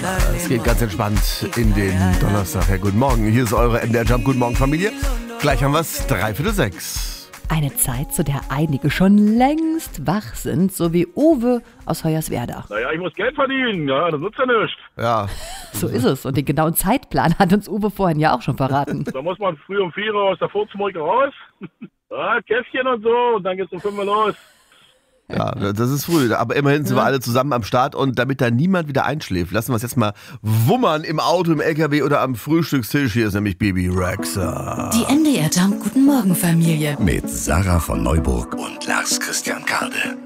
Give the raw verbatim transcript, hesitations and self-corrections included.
Es geht ganz entspannt in den Donnerstag. Ja, guten Morgen, hier ist eure M D R Jump. Guten Morgen, Familie. Gleich haben wir es, dreiviertel sechs. Eine Zeit, zu der einige schon längst wach sind, so wie Uwe aus Hoyerswerda. Naja, ich muss Geld verdienen, ja, das nutzt ja nichts. Ja. So ist es. Und den genauen Zeitplan hat uns Uwe vorhin ja auch schon verraten. Da muss man früh um vier Uhr aus der Furzmolke raus. Ja, Käffchen und so, und dann geht's um fünf Uhr los. Ja, das ist früh, aber immerhin sind wir alle zusammen am Start und damit da niemand wieder einschläft, lassen wir es jetzt mal wummern im Auto, im L K W oder am Frühstückstisch. Hier ist nämlich Baby Rexha. Die M D R Jump Guten Morgen Familie. Mit Sarah von Neuburg und Lars Christian Kade.